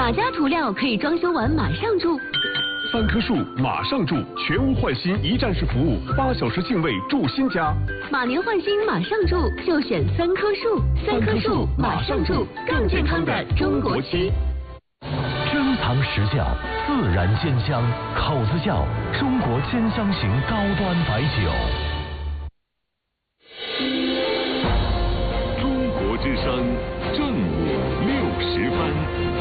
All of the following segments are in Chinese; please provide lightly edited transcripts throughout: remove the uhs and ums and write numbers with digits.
哪家涂料可以装修完马上住 ？3棵树马上住，全屋换新一站式服务，8小时净位住新家。 马年换新马上住，就选3棵树。3棵树马上住，更健康的中国区。 珍藏实窖，自然鲜香，口子窖，中国鲜香型高端白酒。 中国之声正午60分。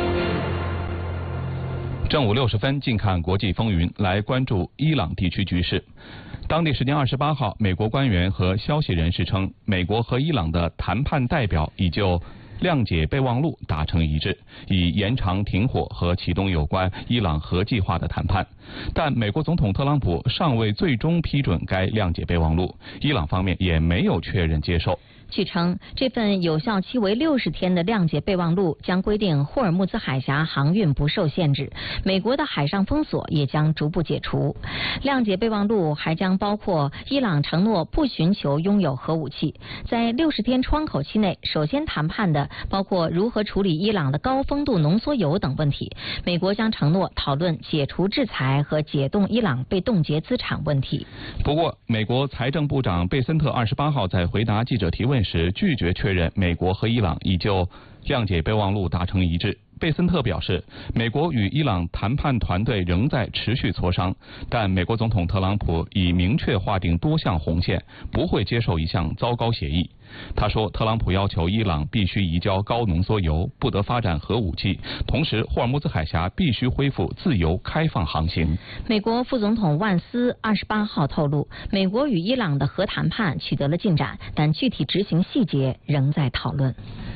正午60分，近看国际风云，来关注伊朗地区局势。当地时间28号，美国官员和消息人士称，美国和伊朗的谈判代表已就谅解备忘录达成一致，以延长停火和启动有关伊朗核计划的谈判。但美国总统特朗普尚未最终批准该谅解备忘录，伊朗方面也没有确认接受。 据称，这份有效期为60天的谅解备忘录将规定霍尔木兹海峡航运不受限制，美国的海上封锁也将逐步解除。谅解备忘录还将包括伊朗承诺不寻求拥有核武器。在60天窗口期内，首先谈判的包括如何处理伊朗的高丰度浓缩铀等问题。美国将承诺讨论解除制裁和解冻伊朗被冻结资产问题。 不过，美国财政部长贝森特28号在回答记者提问时拒绝确认美国和伊朗已就谅解备忘录达成一致。贝森特表示，美国与伊朗谈判团队仍在持续磋商，但美国总统特朗普已明确划定多项红线，不会接受一项糟糕协议。他说，特朗普要求伊朗必须移交高浓缩铀，不得发展核武器，同时霍尔木兹海峡必须恢复自由开放航行。 美国副总统万斯28号透露，美国与伊朗的核谈判取得了进展，但具体执行细节仍在讨论。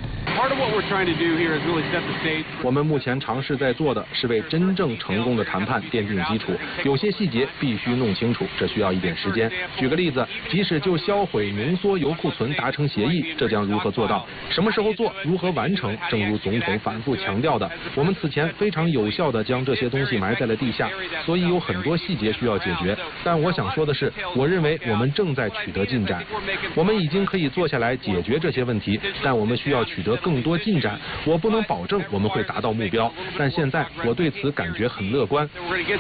我们目前尝试在做的是为真正成功的谈判奠定基础，有些细节必须弄清楚，这需要一点时间。举个例子，即使就销毁浓缩铀库存达成协议，这将如何做到？什么时候做？如何完成？正如总统反复强调的，我们此前非常有效地将这些东西埋在了地下，所以有很多细节需要解决。但我想说的是，我认为我们正在取得进展，我们已经可以坐下来解决这些问题，但我们需要取得更多进展。我不能保证我们会达到目标，但现在我对此感觉很乐观。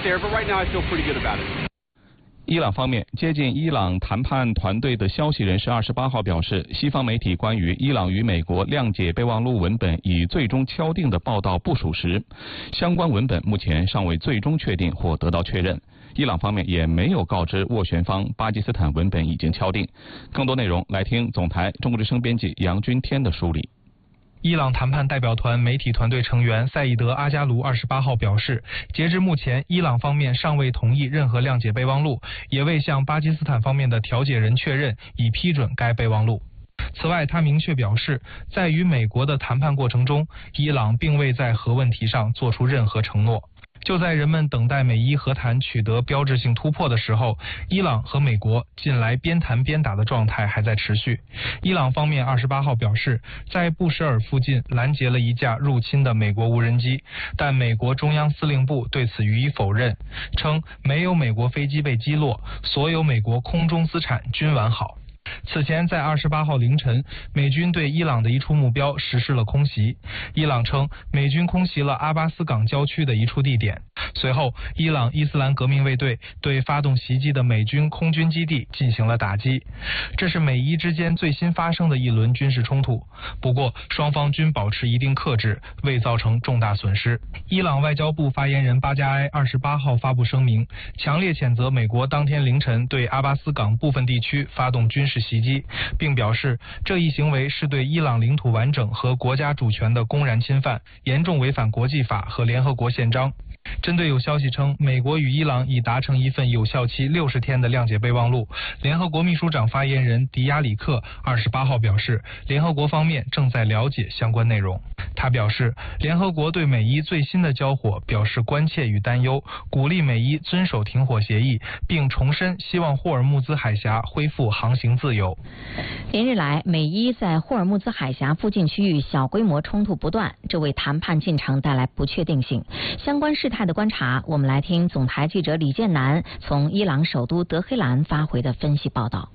伊朗方面，接近伊朗谈判团队的消息人士28号表示，西方媒体关于伊朗与美国谅解备忘录文本已最终敲定的报道不属实，相关文本目前尚未最终确定或得到确认。伊朗方面也没有告知斡旋方巴基斯坦文本已经敲定。更多内容来听总台中国之声编辑杨军天的梳理。 伊朗谈判代表团媒体团队成员赛义德·阿加卢28号表示，截至目前，伊朗方面尚未同意任何谅解备忘录，也未向巴基斯坦方面的调解人确认已批准该备忘录。此外，他明确表示，在与美国的谈判过程中，伊朗并未在核问题上做出任何承诺。就在人们等待美伊和谈取得标志性突破的时候，伊朗和美国近来边谈边打的状态还在持续。伊朗方面28号表示，在布什尔附近拦截了一架入侵的美国无人机，但美国中央司令部对此予以否认，称没有美国飞机被击落，所有美国空中资产均完好。此前，在28号凌晨，美军对伊朗的一处目标实施了空袭。伊朗称，美军空袭了阿巴斯港郊区的一处地点。随后，伊朗伊斯兰革命卫队对发动袭击的美军空军基地进行了打击。这是美伊之间最新发生的一轮军事冲突。不过，双方均保持一定克制，未造成重大损失。伊朗外交部发言人巴加埃28号发布声明，强烈谴责美国当天凌晨对阿巴斯港部分地区发动军事袭击，并表示这一行为是对伊朗领土完整和国家主权的公然侵犯，严重违反国际法和联合国宪章。针对有消息称美国与伊朗已达成一份有效期60天的谅解备忘录，联合国秘书长发言人迪亚里克28号表示，联合国方面正在了解相关内容。他表示，联合国对美伊最新的交火表示关切与担忧，鼓励美伊遵守停火协议，并重申希望霍尔木兹海峡恢复航行自由。 连日来，美伊在霍尔木兹海峡附近区域小规模冲突不断，这为谈判进程带来不确定性。相关事态的观察，我们来听总台记者李建南从伊朗首都德黑兰发回的分析报道。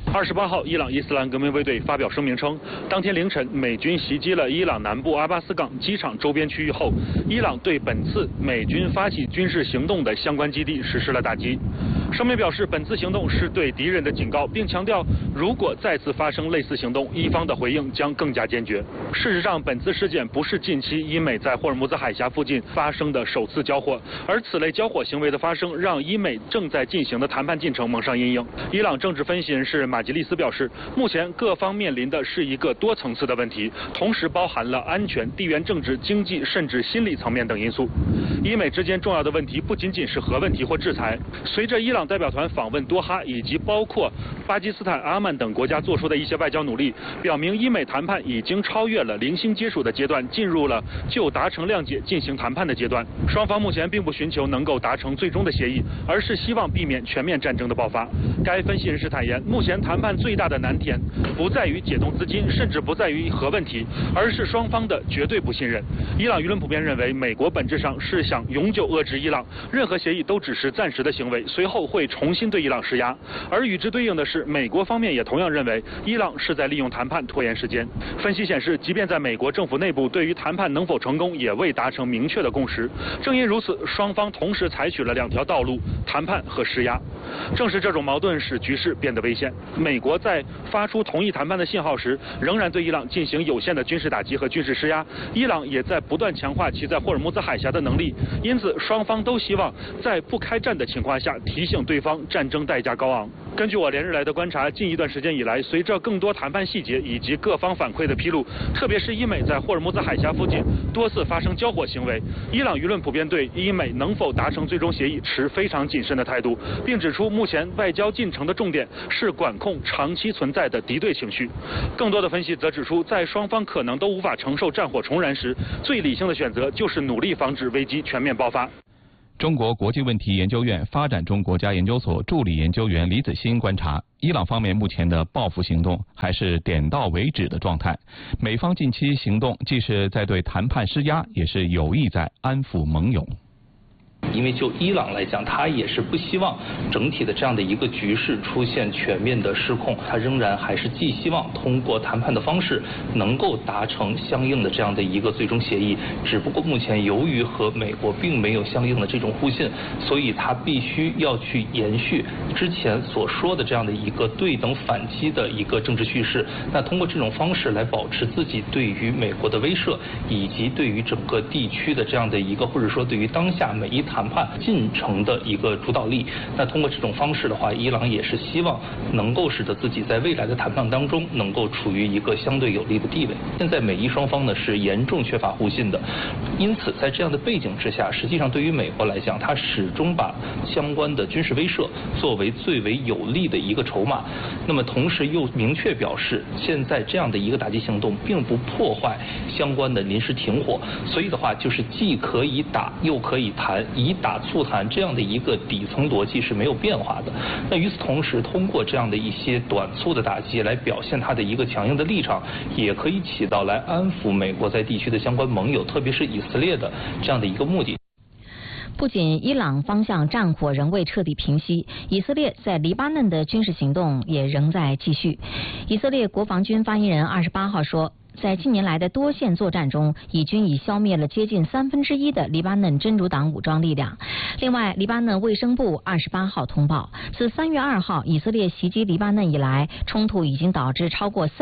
28号，伊朗伊斯兰革命卫队发表声明称，当天凌晨美军袭击了伊朗南部阿巴斯港机场周边区域后，伊朗对本次美军发起军事行动的相关基地实施了打击。声明表示，本次行动是对敌人的警告，并强调，如果再次发生类似行动，伊方的回应将更加坚决。事实上，本次事件不是近期伊美在霍尔木兹海峡附近发生的首次交火，而此类交火行为的发生，让伊美正在进行的谈判进程蒙上阴影。伊朗政治分析人士马吉利斯表示，目前各方面临的是一个多层次的问题，同时包含了安全、地缘政治、经济甚至心理层面等因素。伊美之间重要的问题不仅仅是核问题或制裁。随着伊朗代表团访问多哈以及包括巴基斯坦、阿曼等国家做出的一些外交努力，表明伊美谈判已经超越了零星接触的阶段，进入了就达成谅解进行谈判的阶段。双方目前并不寻求能够达成最终的协议，而是希望避免全面战争的爆发。该分析人士坦言，目前谈判最大的难点不在于解冻资金，甚至不在于核问题，而是双方的绝对不信任。伊朗舆论普遍认为，美国本质上是想永久遏制伊朗，任何协议都只是暂时的行为，随后会重新对伊朗施压。而与之对应的是，美国方面也同样认为，伊朗是在利用谈判拖延时间。分析显示，即便在美国政府内部对于谈判能否成功也未达成明确的共识。正因如此，双方同时采取了两条道路：谈判和施压。正是这种矛盾使局势变得危险。美国在发出同意谈判的信号时，仍然对伊朗进行有限的军事打击和军事施压。伊朗也在不断强化其在霍尔木兹海峡的能力，因此双方都希望在不开战的情况下提醒对方战争代价高昂。根据我连日来的观察，近一段时间以来，随着更多谈判细节以及各方反馈的披露，特别是伊美在霍尔木兹海峡附近多次发生交火行为，伊朗舆论普遍对伊美能否达成最终协议持非常谨慎的态度，并指出目前外交进程的重点是管控长期存在的敌对情绪。更多的分析则指出，在双方可能都无法承受战火重燃时，最理性的选择就是努力防止危机全面爆发。 中国国际问题研究院发展中国家研究所助理研究员李子欣观察，伊朗方面目前的报复行动还是点到为止的状态，美方近期行动既是在对谈判施压，也是有意在安抚盟友。 因为就伊朗来讲，他也是不希望整体的这样的一个局势出现全面的失控，他仍然还是寄希望通过谈判的方式能够达成相应的这样的一个最终协议。只不过目前由于和美国并没有相应的这种互信，所以他必须要去延续之前所说的这样的一个对等反击的一个政治叙事。那通过这种方式来保持自己对于美国的威慑，以及对于整个地区的这样的一个，或者说对于当下每一谈判进程的一个主导力。那通过这种方式的话，伊朗也是希望能够使得自己在未来的谈判当中能够处于一个相对有利的地位。现在美伊双方呢是严重缺乏互信的，因此在这样的背景之下，实际上对于美国来讲，它始终把相关的军事威慑作为最为有利的一个筹码。那么同时又明确表示，现在这样的一个打击行动并不破坏相关的临时停火，所以的话就是既可以打又可以谈，以打促谈这样的一个底层逻辑是没有变化的。那与此同时，通过这样的一些短促的打击来表现它的一个强硬的立场，也可以起到来安抚美国在地区的相关盟友，特别是以色列的这样的一个目的。 不仅伊朗方向战火仍未彻底平息，以色列在黎巴嫩的军事行动也仍在继续。以色列国防军发言人28号说，在近年来的多线作战中，以军已消灭了接近1/3的黎巴嫩真主党武装力量。另外，黎巴嫩卫生部28号通报，自3月2号以色列袭击黎巴嫩以来，冲突已经导致超过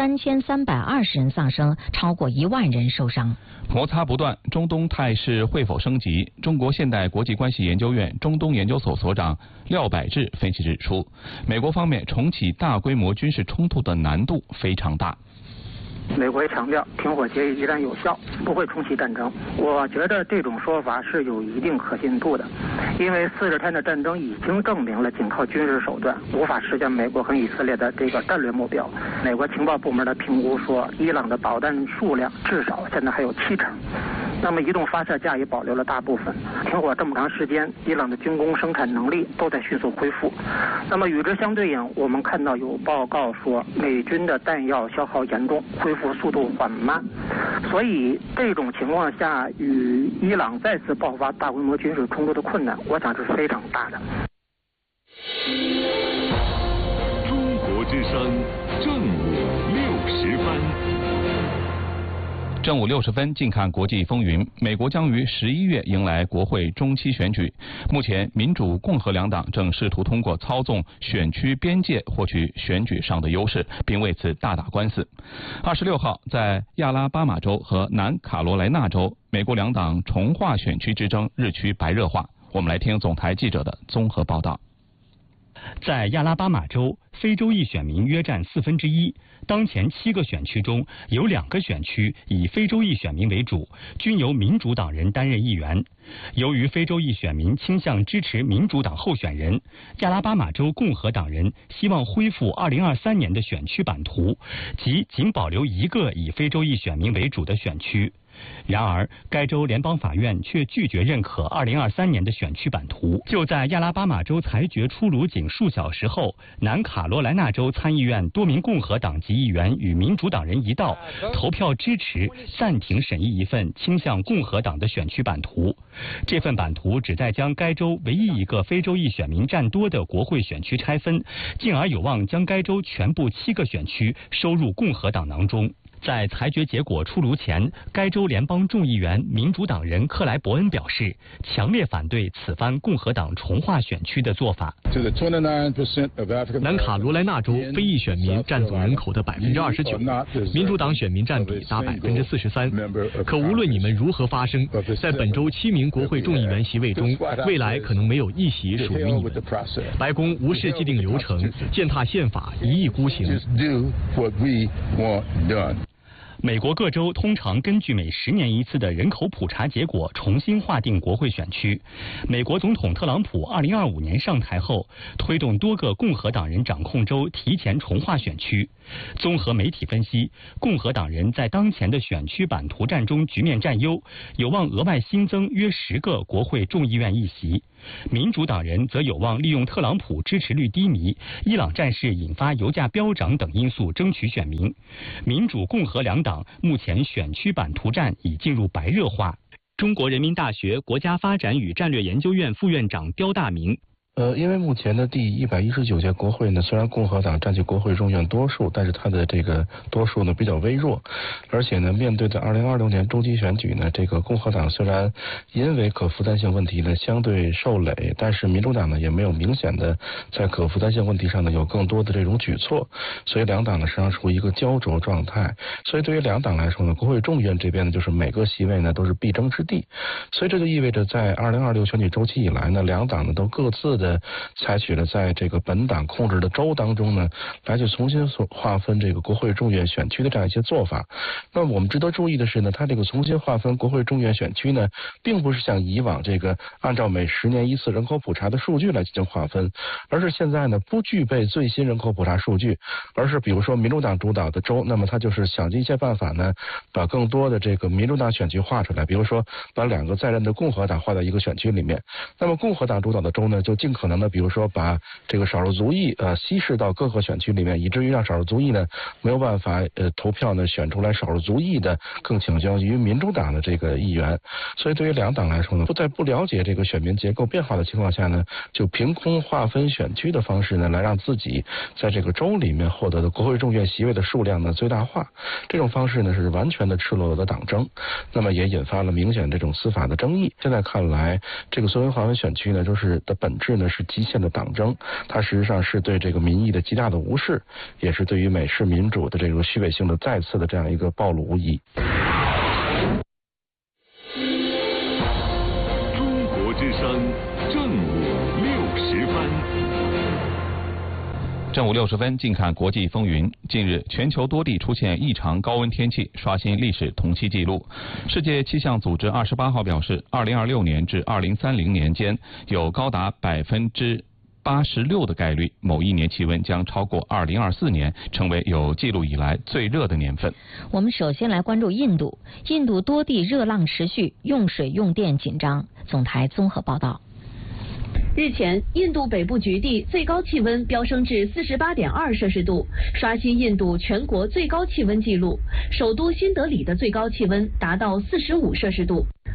3320人丧生，超过1万人受伤。 摩擦不断，中东态势会否升级？中国现代国际关系研究院中东研究所所长廖百志分析指出，美国方面重启大规模军事冲突的难度非常大。 美国也强调停火协议依然有效，不会重启战争。我觉得这种说法是有一定可信度的，因为40天的战争已经证明了仅靠军事手段无法实现美国和以色列的这个战略目标。美国情报部门的评估说，伊朗的导弹数量至少现在还有7成，那么移动发射架也保留了大部分。停火这么长时间，伊朗的军工生产能力都在迅速恢复。那么与之相对应，我们看到有报告说，美军的弹药消耗严重，恢复速度缓慢，所以这种情况下，与伊朗再次爆发大规模军事冲突的困难，我想是非常大的。 中国之声正午60分。 正午60分，近看国际风云。美国将于11月迎来国会中期选举。目前，民主、共和两党正试图通过操纵选区边界获取选举上的优势，并为此大打官司。26号，在亚拉巴马州和南卡罗来纳州，美国两党重划选区之争日趋白热化。我们来听总台记者的综合报道。 在亚拉巴马州，非洲裔选民约占1/4。当前7个选区中有2个选区以非洲裔选民为主，均由民主党人担任议员。由于非洲裔选民倾向支持民主党候选人，亚拉巴马州共和党人希望恢复2023年的选区版图，即仅保留1个以非洲裔选民为主的选区。然而，该州联邦法院却拒绝认可2023年的选区版图。就在亚拉巴马州裁决出炉仅数小时后，南卡罗来纳州参议院多名共和党籍议员与民主党人一道投票支持暂停审议一份倾向共和党的选区版图。这份版图旨在将该州唯一一个非洲裔选民占多的国会选区拆分，进而有望将该州全部7个选区收入共和党囊中。在裁决结果出炉前，该州联邦众议员民主党人克莱伯恩表示，强烈反对此番共和党重划选区的做法。 南卡罗来纳州非裔选民占总人口的29%，民主党选民占比达43%。可无论你们如何发声，在本州7名国会众议员席位中，未来可能没有一席属于你们。白宫无视既定流程，践踏宪法，一意孤行。 美国各州通常根据每10年一次的人口普查结果重新划定国会选区。美国总统特朗普2025年上台后，推动多个共和党人掌控州提前重划选区。综合媒体分析，共和党人在当前的选区版图战中局面占优，有望额外新增约10个国会众议院议席。民主党人则有望利用特朗普支持率低迷、伊朗战事引发油价飙涨等因素争取选民。民主、共和两党目前选区版图战已进入白热化。中国人民大学国家发展与战略研究院副院长刁大明。 因为目前的第119届国会呢，虽然共和党占据国会众院多数，但是它的这个多数呢比较微弱，而且呢，面对的2026年中期选举呢，这个共和党虽然因为可负担性问题呢相对受累，但是民主党呢也没有明显的在可负担性问题上呢有更多的这种举措，所以两党呢实际上处于一个焦灼状态。所以对于两党来说呢，国会众院这边呢就是每个席位呢都是必争之地，所以这就意味着在2026选举周期以来呢，两党呢都各自的采取了在这个本党控制的州当中呢，来去重新划分这个国会众院选区的这样一些做法。那么我们值得注意的是呢，它这个重新划分国会众院选区呢，并不是像以往这个按照每10年一次人口普查的数据来进行划分，而是现在呢不具备最新人口普查数据，而是比如说民主党主导的州，那么它就是想尽一切办法呢，把更多的这个民主党选区划出来，比如说把2个在任的共和党划到一个选区里面。那么共和党主导的州呢，就尽可能的比如说把这个少数族裔稀释到各个选区里面，以至于让少数族裔呢没有办法投票呢选出来少数族裔的更倾向于民主党的这个议员。所以对于两党来说呢，在不了解这个选民结构变化的情况下呢，就凭空划分选区的方式呢，来让自己在这个州里面获得的国会众院席位的数量呢最大化。这种方式呢是完全的赤裸裸的党争，那么也引发了明显这种司法的争议。现在看来，这个所谓划分选区呢，就是的本质呢是极限的党争，它实际上是对这个民意的极大的无视，也是对于美式民主的这种虚伪性的再次的这样一个暴露无遗。 中国之声正午60分。 正午60分，近看国际风云。近日，全球多地出现异常高温天气，刷新历史同期纪录。世界气象组织28号表示，2026年至2030年间，有高达86%的概率，某一年气温将超过2024年，成为有记录以来最热的年份。 我们首先来关注印度，印度多地热浪持续，用水用电紧张。总台综合报道。 日前，印度北部局地最高气温飙升至48.2摄氏度，刷新印度全国最高气温纪录。首都新德里的最高气温达到45摄氏度。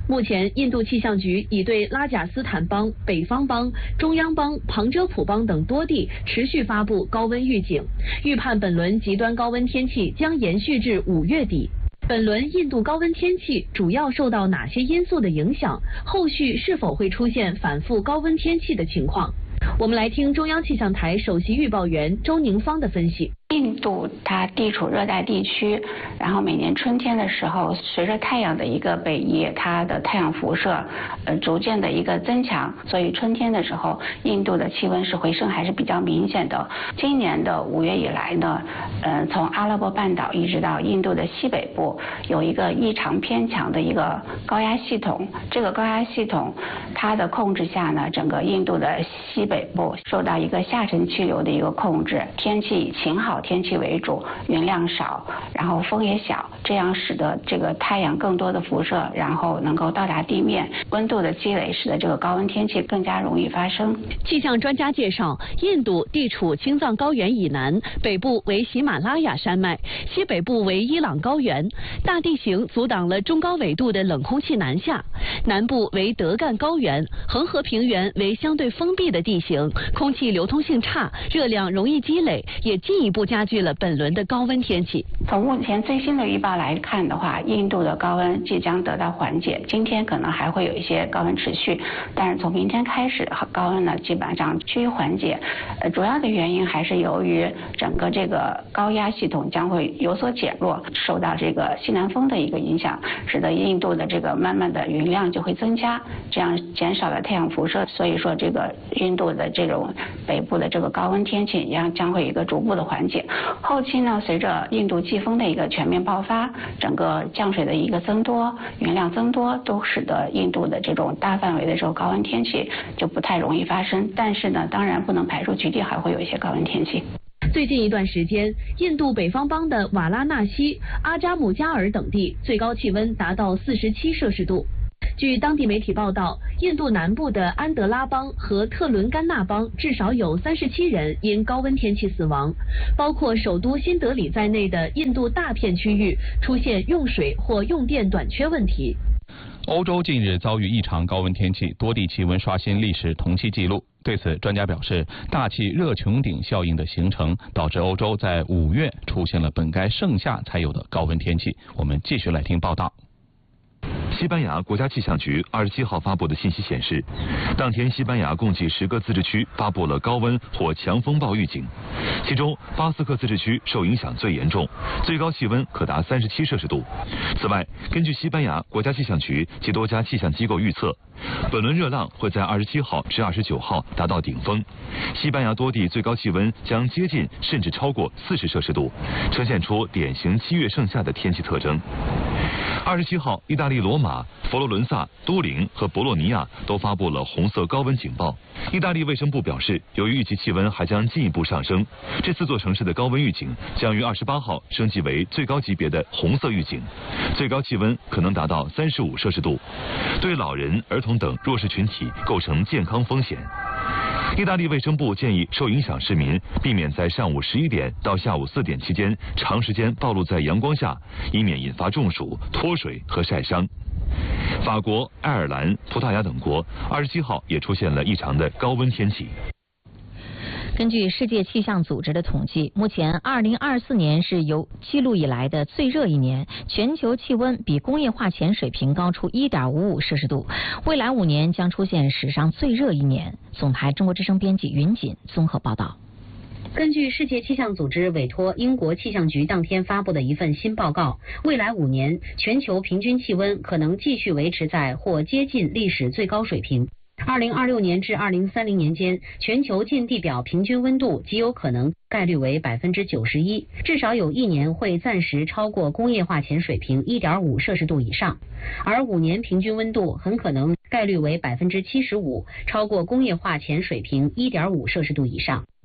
目前，印度气象局已对拉贾斯坦邦、北方邦、中央邦、旁遮普邦等多地持续发布高温预警，预判本轮极端高温天气将延续至5月底。本轮印度高温天气主要受到哪些因素的影响？后续是否会出现反复高温天气的情况？我们来听中央气象台首席预报员周宁芳的分析。 印度它地处热带地区，然后每年春天的时候，随着太阳的一个北移，它的太阳辐射逐渐的一个增强，所以春天的时候，印度的气温是回升还是比较明显的。今年的5月以来呢，从阿拉伯半岛一直到印度的西北部，有一个异常偏强的一个高压系统。这个高压系统它的控制下呢，整个印度的西北部受到一个下沉气流的一个控制，天气以晴好天气为主，云量少，然后风也小，这样使得这个太阳更多的辐射，然后能够到达地面，温度的积累使得这个高温天气更加容易发生。 气象专家介绍，印度地处青藏高原以南，北部为喜马拉雅山脉，西北部为伊朗高原，大地形阻挡了中高纬度的冷空气南下，南部为德干高原，恒河平原为相对封闭的地形，空气流通性差，热量容易积累，也进一步加剧了本轮的高温天气。 从目前最新的预报来看的话，印度的高温即将得到缓解，今天可能还会有一些高温持续，但是从明天开始，高温呢基本上趋于缓解。主要的原因还是由于整个这个高压系统将会有所减弱，受到这个西南风的一个影响，使得印度的这个慢慢的云量就会增加，这样减少了太阳辐射，所以说这个印度的这种北部的这个高温天气将会有一个逐步的缓解。后期呢，随着印度季风的一个全面爆发，整个降水的一个增多，云量增多，都使得印度的这种大范围的这种高温天气就不太容易发生。但是呢，当然不能排除局地还会有一些高温天气。 最近一段时间，印度北方邦的瓦拉纳西、阿扎姆加尔等地最高气温达到47摄氏度。据当地媒体报道，印度南部的安德拉邦和特伦甘纳邦至少有37人因高温天气死亡，包括首都新德里在内的印度大片区域出现用水或用电短缺问题。 欧洲近日遭遇异常高温天气，多地气温刷新历史同期纪录。对此，专家表示，大气热穹顶效应的形成，导致欧洲在5月出现了本该盛夏才有的高温天气。我们继续来听报道。 西班牙国家气象局27号发布的信息显示，当天西班牙共计10个自治区发布了高温或强风暴预警，其中巴斯克自治区受影响最严重，最高气温可达37摄氏度。此外，根据西班牙国家气象局及多家气象机构预测，本轮热浪会在27号至29号达到顶峰，西班牙多地最高气温将接近甚至超过40摄氏度，呈现出典型7月盛夏的天气特征。27号，意大利罗马、佛罗伦萨、都灵和博洛尼亚都发布了红色高温警报。意大利卫生部表示，由于预计气温还将进一步上升，这4座城市的高温预警将于28号升级为最高级别的红色预警，最高气温可能达到35摄氏度，对老人、儿童等弱势群体构成健康风险。意大利卫生部建议受影响市民避免在上午11点到下午4点期间长时间暴露在阳光下，以免引发中暑、脱水和晒伤。法国、爱尔兰、葡萄牙等国27号也出现了异常的高温天气。 根据世界气象组织的统计，目前2024年是有记录以来的最热一年，全球气温比工业化前水平高出1.55摄氏度，未来5年将出现史上最热一年。总台中国之声编辑云锦综合报道。 根据世界气象组织委托英国气象局当天发布的一份新报告，未来5年全球平均气温可能继续维持在或接近历史最高水平。2026年至2030年间，全球近地表平均温度极有可能概率为91%，至少有1年会暂时超过工业化前水平1.5摄氏度以上，而5年平均温度很可能概率为75%，超过工业化前水平1.5摄氏度以上。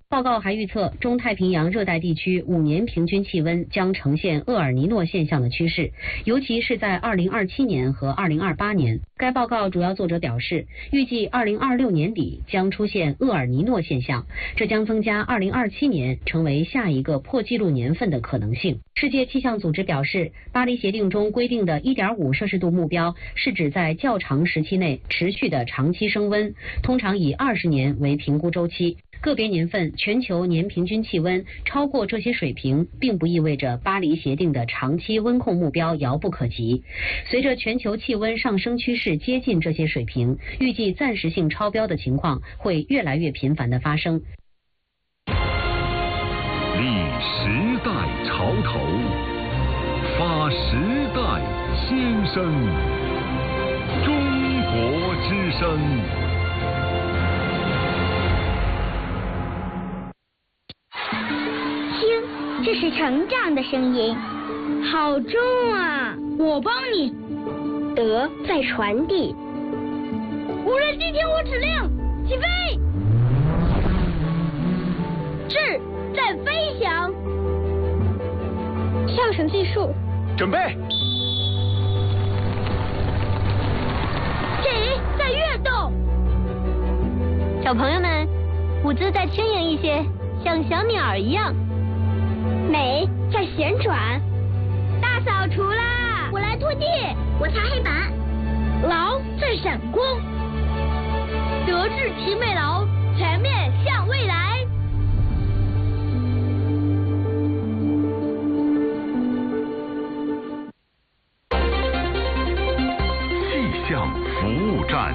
报告还预测，中太平洋热带地区5年平均气温将呈现厄尔尼诺现象的趋势，尤其是在2027年和2028年。该报告主要作者表示，预计2026年底将出现厄尔尼诺现象，这将增加2027年成为下一个破纪录年份的可能性。世界气象组织表示，巴黎协定中规定的1.5摄氏度目标是指在较长时期内持续的长期升温，通常以20年为评估周期。个别年份全球年平均气温超过这些水平，并不意味着巴黎协定的长期温控目标遥不可及。随着全球气温上升趋势接近这些水平，预计暂时性超标的情况会越来越频繁地发生。 立时代潮头，发时代先声，中国之声。 这是成长的声音，好重啊！我帮你。德在传递。无人机听我指令，起飞。智在飞翔。上升技术， 准备。 己在跃动。小朋友们，舞姿再轻盈一些，像小鸟一样。美在旋转，大扫除啦！我来拖地，我擦黑板。劳在闪光，德智体美劳，全面向未来。 气象服务站。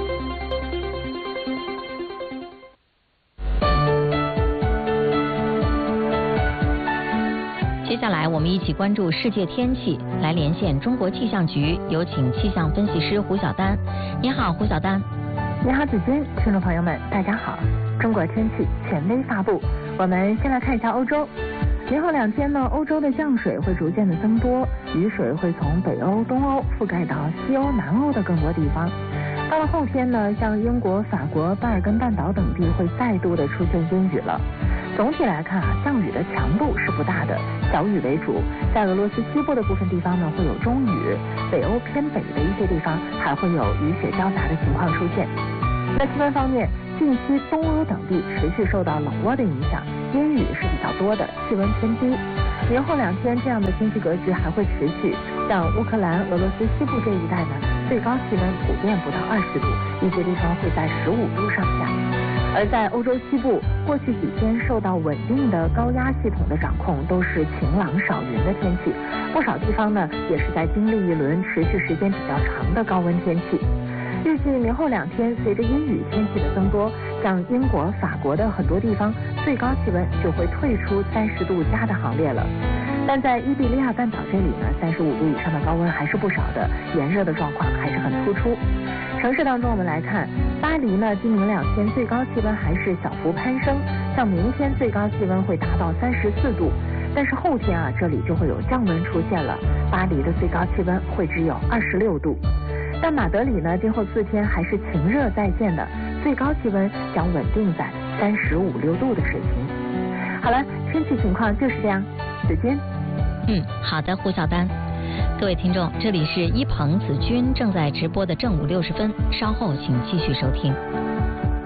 接下来我们一起关注世界天气，来连线中国气象局，有请气象分析师胡晓丹。你好，胡晓丹。 你好，子君，听众朋友们，大家好。中国天气权威发布，我们先来看一下欧洲。明后2天呢，欧洲的降水会逐渐的增多，雨水会从北欧、东欧覆盖到西欧、南欧的更多地方。到了后天呢，像英国、法国、巴尔干半岛等地会再度的出现阴雨了。总体来看啊，降雨的强度是不大的，小雨为主。在俄罗斯西部的部分地方呢，会有中雨；北欧偏北的一些地方还会有雨雪交杂的情况出现。在气温方面，近西、东欧等地持续受到冷涡的影响，阴雨是比较多的，气温偏低。明后2天这样的天气格局还会持续，像乌克兰、俄罗斯西部这一带呢，最高气温普遍不到20度，一些地方会在15度上下。而在欧洲西部，过去几天受到稳定的高压系统的掌控，都是晴朗少云的天气，不少地方呢也是在经历一轮持续时间比较长的高温天气。预计明后2天，随着阴雨天气的增多，像英国、法国的很多地方，最高气温就会退出30度加的行列了。但在伊比利亚半岛这里呢，35度以上的高温还是不少的，炎热的状况还是很突出。城市当中我们来看，巴黎呢今明2天最高气温还是小幅攀升，像明天最高气温会达到34度，但是后天啊这里就会有降温出现了，巴黎的最高气温会只有26度。但马德里呢今后4天还是晴热再现的，最高气温将稳定在35、6度的水平。好了，天气情况就是这样，子君。 好的，胡晓丹。各位听众，这里是一鹏子君正在直播的正午60分，稍后请继续收听。